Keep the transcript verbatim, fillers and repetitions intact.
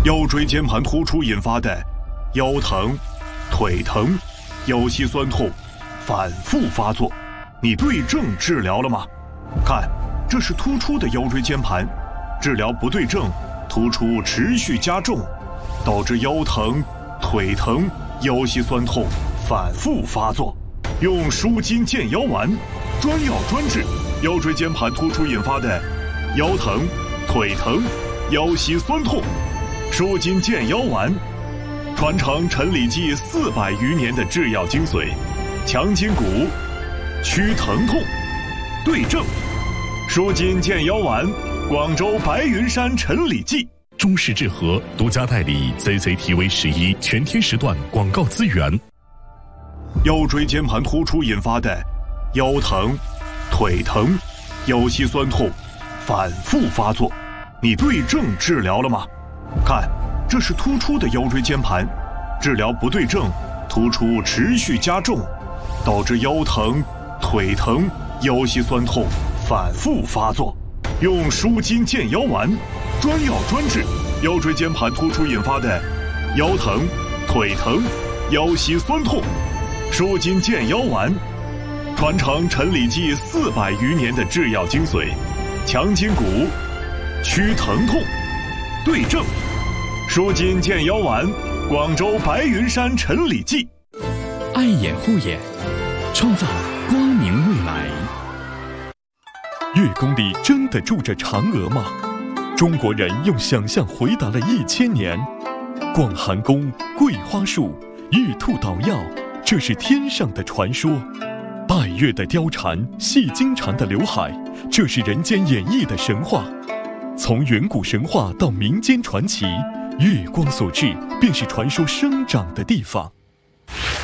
腰椎间盘突出引发的腰疼、腿疼、腰膝酸痛反复发作，你对症治疗了吗？看，这是突出的腰椎间盘，治疗不对症，突出持续加重，导致腰疼、腿疼、腰膝酸痛反复发作。用舒筋健腰丸，专药专治腰椎间盘突出引发的腰疼、腿疼、腰膝酸痛。舒筋健腰丸，传承陈李济四百余年的制药精髓，强筋骨，祛疼痛，对症。舒筋健腰丸，广州白云山陈李济。 中式治和独家代理 Z Z T V 十一全天时段广告资源。 腰椎间盘突出引发的腰疼、腿疼、腰膝酸痛反复发作，你对症治疗了吗？看，这是突出的腰椎间盘，治疗不对症，突出持续加重，导致腰疼、腿疼、腰膝酸痛反复发作。用舒筋健腰丸，专药专治腰椎间盘突出引发的腰疼、腿疼、腰膝酸痛。舒筋健腰丸，传承陈李济四百余年的制药精髓，强筋骨，祛疼痛，对症。舒筋健腰丸，广州白云山陈李济。 爱眼护眼，创造光明未来。 月宫里真的住着嫦娥吗？中国人用想象回答了一千年。广寒宫、桂花树、玉兔捣药，这是天上的传说。拜月的貂蝉、戏金蝉的刘海，这是人间演绎的神话。从远古神话到民间传奇，月光所至便是传说生长的地方。